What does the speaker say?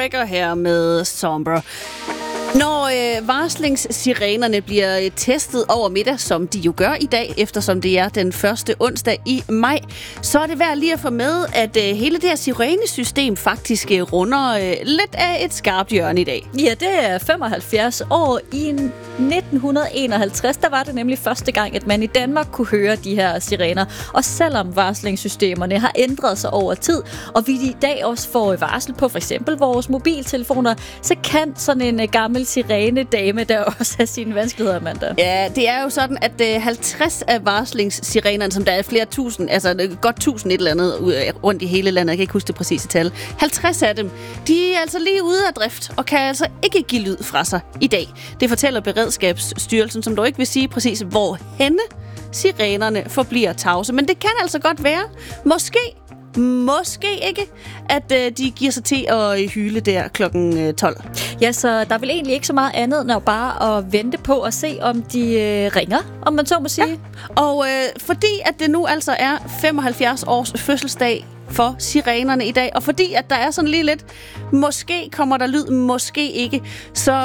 Breaker her med Sombra. Når varslingssirenerne bliver testet over middag, som de jo gør i dag, eftersom det er den første onsdag i maj, så er det værd lige at få med, at hele det her sirenesystem faktisk runder lidt af et skarpt hjørne i dag. Ja, det er 75 år. I 1951, der var det nemlig første gang, at man i Danmark kunne høre de her sirener. Og selvom varslingssystemerne har ændret sig over tid, og vi i dag også får varsel på for eksempel vores mobiltelefoner, så kan sådan en gammel sirenedame der også have sine vanskeligheder, Amanda. Ja, det er jo sådan, at 50 af varslingssirenerne, som der er flere tusind, altså godt 1000 et eller andet rundt i hele landet, jeg kan ikke huske det præcise tal, 50 af dem, de er altså lige ude af drift, og kan altså ikke give lyd fra sig i dag. Det fortæller Beredskabsstyrelsen, som dog ikke vil sige præcis, hvor henne sirenerne forbliver tavse. Men det kan altså godt være, måske ikke, at de giver sig til at hyle der klokken 12. Ja, så der er vel egentlig ikke så meget andet, end bare at vente på at se, om de ringer, om man så må sige. Ja. Og fordi at det nu altså er 75 års fødselsdag for sirenerne i dag, og fordi at der er sådan lige lidt, måske kommer der lyd, måske ikke, så